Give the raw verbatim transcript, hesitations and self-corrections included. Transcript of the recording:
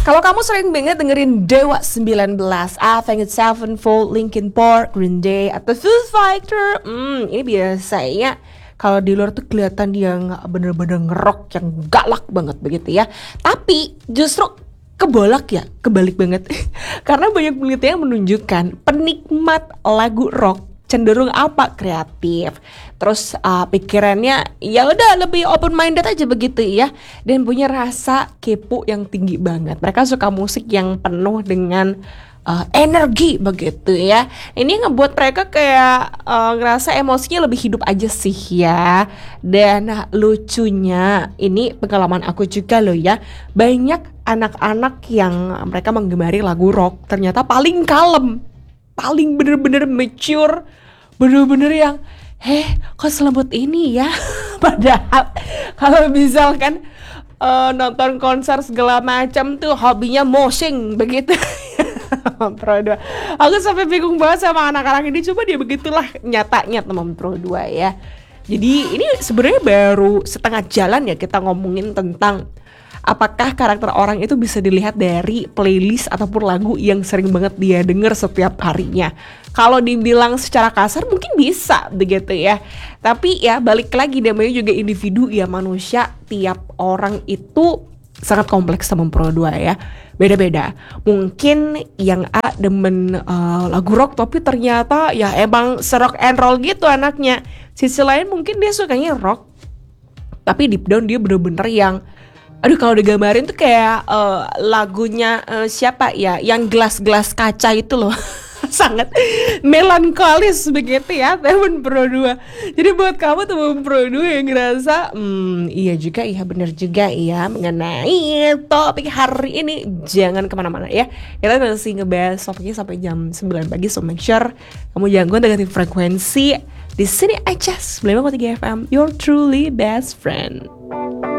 Kalau kamu sering banget dengerin Dewa sembilan belas, Avenged Sevenfold, Linkin Park, Green Day, atau Foo Fighter, hmm, ini biasanya kalau di luar tuh kelihatan dia nggak bener-bener ngerok yang galak banget begitu ya. Tapi justru kebolak ya, kebalik banget. Karena banyak penelitian yang menunjukkan penikmat lagu rock cenderung apa? Kreatif. Terus uh, pikirannya ya udah lebih open minded aja begitu ya, dan punya rasa kepo yang tinggi banget. Mereka suka musik yang penuh dengan uh, energi begitu ya. Ini ngebuat mereka kayak uh, ngerasa emosinya lebih hidup aja sih ya. Dan uh, lucunya ini pengalaman aku juga loh ya. Banyak anak-anak yang mereka menggemari lagu rock ternyata paling kalem, paling bener-bener mature, bener-bener yang heh kok selembut ini ya. Padahal kalau misalkan uh, nonton konser segala macam tuh hobinya moshing begitu. Pro dua. Aku sampai bingung banget sama anak-anak ini. Coba dia begitulah nyatanya teman Pro dua ya. Jadi ini sebenarnya baru setengah jalan ya kita ngomongin tentang apakah karakter orang itu bisa dilihat dari playlist ataupun lagu yang sering banget dia denger setiap harinya. Kalau dibilang secara kasar mungkin bisa begitu ya. Tapi ya balik lagi, namanya juga individu ya, manusia. Tiap orang itu sangat kompleks sama Pro dua ya. Beda-beda. Mungkin yang A demen uh, lagu rock tapi ternyata ya emang serok and roll gitu anaknya. Sisi lain mungkin dia sukanya rock tapi deep down dia bener-bener yang aduh kalau digambarin tuh kayak uh, lagunya uh, siapa ya yang gelas-gelas kaca itu loh. Sangat melankolis begitu ya temen Pro dua. Jadi buat kamu temen Pro dua yang ngerasa hmm, iya juga iya bener juga iya mengenai topik hari ini, jangan kemana-mana ya. Kita masih ngebahas topiknya sampai jam sembilan pagi. So make sure kamu jangan ganti frekuensi di sini aja sembilan koma tiga F M, your truly best friend.